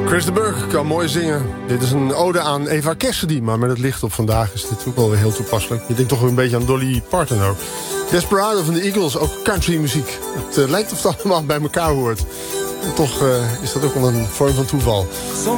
Chris de Burgh kan mooi zingen. Dit is een ode aan Eva Cassidy, maar met het licht op vandaag is dit ook wel weer heel toepasselijk. Je denkt toch een beetje aan Dolly Parton ook. Desperado van de Eagles, ook country muziek. Het lijkt of het allemaal bij elkaar hoort. En toch is dat ook wel een vorm van toeval.